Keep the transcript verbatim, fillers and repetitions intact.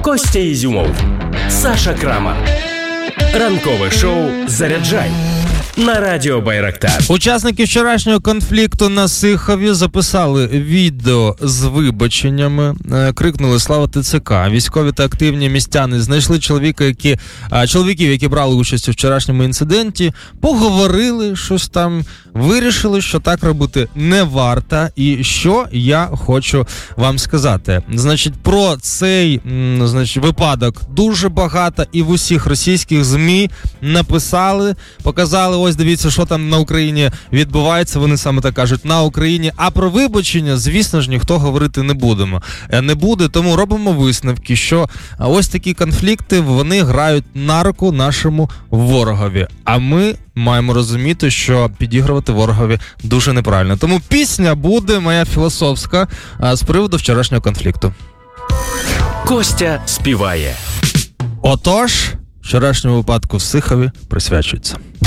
Костя Ізюмов, Саша Крамар. Ранкове шоу «Заряджай» на радіо Байрактар. Учасники вчорашнього конфлікту на Сихові записали відео з вибаченнями, крикнули «Слава ТЦК». Військові та активні містяни знайшли чоловіка, які, чоловіків, які брали участь у вчорашньому інциденті, поговорили щось там, вирішили, що так робити не варто. І що я хочу вам сказати. Значить, про цей значить, випадок дуже багато і в усіх російських ЗМІ написали, показали, ось дивіться, що там на Україні відбувається, вони саме так кажуть, на Україні. А про вибачення, звісно ж, ніхто говорити не будемо. Не буде, тому робимо висновки, що ось такі конфлікти, вони грають на руку нашому ворогові. А ми маємо розуміти, що підігрувати ворогові дуже неправильно. Тому пісня буде моя філософська з приводу вчорашнього конфлікту. Костя співає. Отож, вчорашньому випадку в Сихові присвячується.